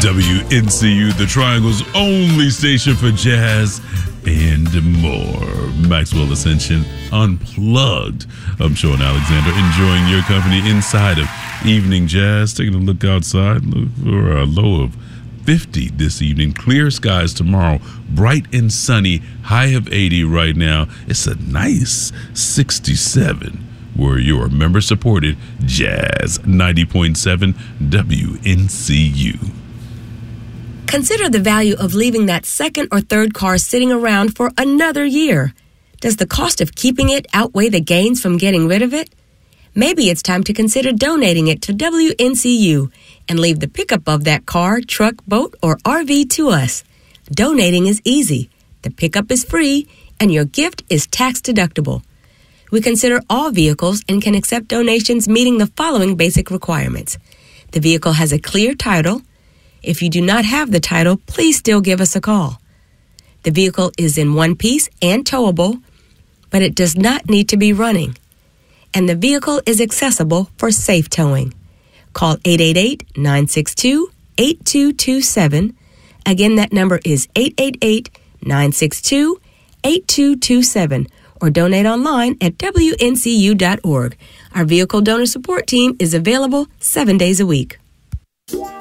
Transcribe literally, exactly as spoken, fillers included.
W N C U, the Triangle's only station for jazz and more. Maxwell Ascension Unplugged. I'm Sean Alexander, enjoying your company inside of Evening Jazz. Taking a look outside, look for a low of fifty this evening. Clear skies tomorrow, bright and sunny, high of eighty right now. It's a nice sixty-seven. We're your member-supported Jazz ninety point seven W N C U. Consider the value of leaving that second or third car sitting around for another year. Does the cost of keeping it outweigh the gains from getting rid of it? Maybe it's time to consider donating it to W N C U and leave the pickup of that car, truck, boat, or R V to us. Donating is easy. The pickup is free, and your gift is tax deductible. We consider all vehicles and can accept donations meeting the following basic requirements. The vehicle has a clear title. If you do not have the title, please still give us a call. The vehicle is in one piece and towable, but it does not need to be running. And the vehicle is accessible for safe towing. Call eight eight eight, nine six two, eight two two seven. Again, that number is eight eight eight, nine six two, eight two two seven. Or donate online at W N C U dot org. Our vehicle donor support team is available seven days a week.